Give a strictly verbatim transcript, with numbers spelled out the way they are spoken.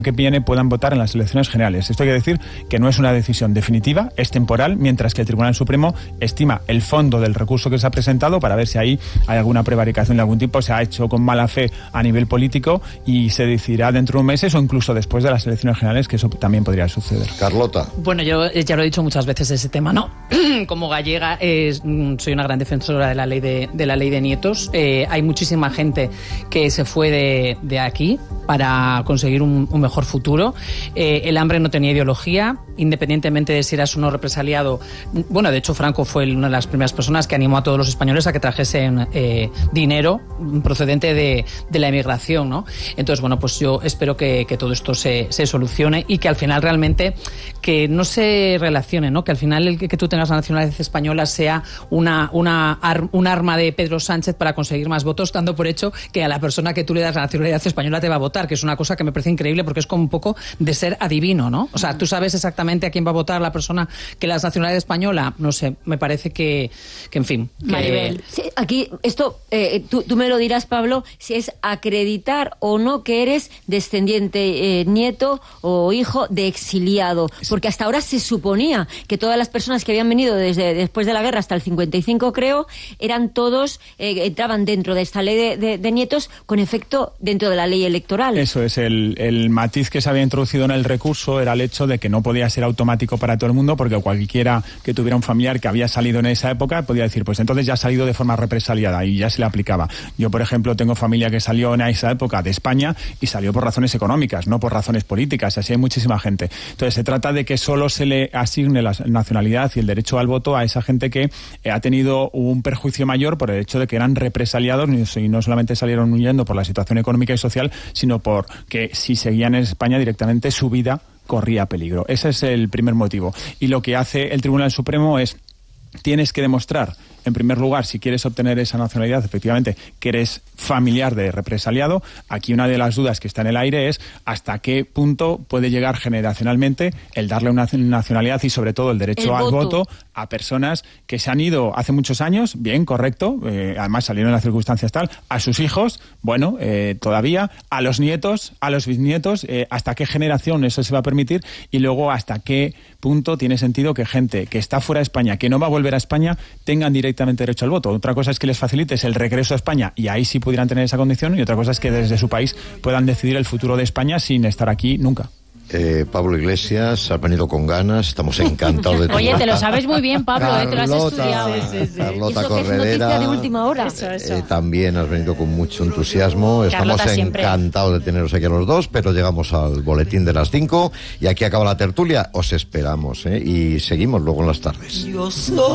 que viene puedan votar en las elecciones generales. Esto quiere decir que no es una decisión definitiva, es temporal, mientras que el Tribunal Supremo estima el fondo del recurso que se ha presentado para ver si ahí hay alguna prevaricación de algún tipo, se ha hecho con mala fe a nivel político y se decidirá dentro de un mes o incluso después de las elecciones generales, que eso también podría suceder. Carlota. Bueno, yo ya lo he dicho muchas veces ese tema, ¿no? Como gallega eh, soy una gran defensora de la ley de, de la ley de nietos. Eh, hay muchísima gente que se fue de, de aquí para conseguir un, un mejor futuro. Eh, el hambre no tenía ideología, independientemente de si eras uno represaliado. Bueno, de hecho Franco fue una de las primeras personas que animó a todos los españoles a que trajesen eh, dinero procedente de, de la emigración, ¿no? Entonces, bueno, pues yo espero que, que todo esto se, se solucione y que al final realmente que no se relacione, ¿no? Que al final el que, que tú tengas la nacionalidad española sea una, una ar, un arma de Pedro Sánchez para conseguir más votos, dando por hecho que a la persona que tú le das la nacionalidad española te va a votar, que es una cosa que me parece increíble porque es como un poco de ser adivino, ¿no? O sea, tú sabes exactamente a quién va a votar la persona que la nacionalidad española, no sé, me parece que, que en fin. Que... Maribel, sí, aquí esto, eh, tú, tú me lo dirás, Pablo, si es acreditar o no que eres descendiente, eh, nieto o hijo de exiliado, porque hasta ahora se suponía que todas las personas que habían venido desde después de la guerra hasta el cincuenta y cinco, creo, eran todos, eh, entraban dentro de esta ley de, de, de nietos con efecto dentro de la ley electoral. Eso es, el, el matiz que se había introducido en el recurso era el hecho de que no podía ser automático para todo el mundo, porque cualquiera que tuviera un familiar que había salido en esa época podía decir, pues entonces ya ha salido de forma represaliada y ya se le aplicaba. Yo, por ejemplo, tengo familia que salió en esa época de España y salió por razones económicas, no por razones políticas, así hay muchísima gente. Entonces se trata de que solo se le asigne la nacionalidad y el derecho al voto a esa gente que eh, ha tenido un perjuicio mayor por el hecho de que eran represaliados y no solamente salieron huyendo por la situación económica y social, sino porque si seguían en España directamente su vida corría peligro. Ese es el primer motivo. Y lo que hace el Tribunal Supremo es, tienes que demostrar, en primer lugar, si quieres obtener esa nacionalidad, efectivamente, que eres familiar de represaliado. Aquí una de las dudas que está en el aire es hasta qué punto puede llegar generacionalmente el darle una nacionalidad y sobre todo el derecho el al voto. voto a personas que se han ido hace muchos años, bien, correcto, eh, además salieron en las circunstancias tal, a sus hijos, bueno, eh, todavía, a los nietos, a los bisnietos, eh, hasta qué generación eso se va a permitir y luego hasta qué punto tiene sentido que gente que está fuera de España, que no va a volver a España, tengan directamente derecho al voto. Otra cosa es que les facilites el regreso a España y ahí sí pudieran tener esa condición, y otra cosa es que desde su país puedan decidir el futuro de España sin estar aquí nunca. Eh, Pablo Iglesias, has venido con ganas, estamos encantados de tu Oye, vuelta. te lo sabes muy bien, Pablo, Carlota, eh, te lo has estudiado. Sí, sí, sí. Carlota Eso que es Corredera, noticia de última hora. Eso, eso. Eh, también has venido con mucho entusiasmo. Estamos Carlota siempre. encantados de teneros aquí a los dos, pero llegamos al boletín de las cinco y aquí acaba la tertulia. Os esperamos, ¿eh? Y seguimos luego en las tardes.